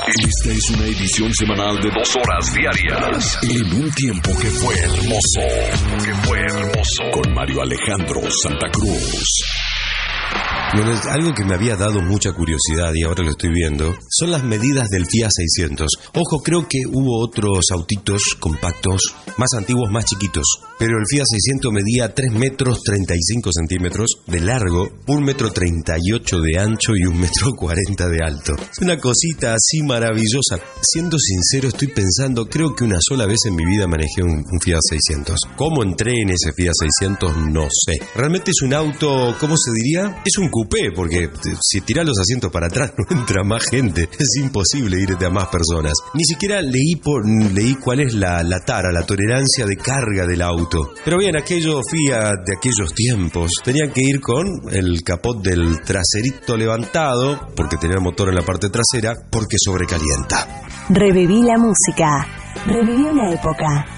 Esta es una edición semanal de 2 horas diarias. En un tiempo que fue hermoso. Con Mario Alejandro Santa Cruz. Bueno, algo que me había dado mucha curiosidad y ahora lo estoy viendo son las medidas del Fiat 600. Ojo, creo que hubo otros autitos compactos más antiguos, más chiquitos, pero el Fiat 600 medía 3 metros 35 centímetros de largo, 1 metro 38 de ancho y 1 metro 40 de alto. Es una cosita así maravillosa. Siendo sincero, estoy pensando, creo que una sola vez en mi vida manejé un Fiat 600. ¿Cómo entré en ese Fiat 600? No sé. Realmente es un auto, ¿cómo se diría? Es un coupé, porque si tirás los asientos para atrás no entra más gente. Es imposible irte a más personas. Ni siquiera leí cuál es la tara, la tolerancia de carga del auto. Pero bien, aquellos Fiat de aquellos tiempos tenían que ir con el capot del traserito levantado, porque tenía el motor en la parte trasera, porque sobrecalienta. Reviví la música. Reviví una época.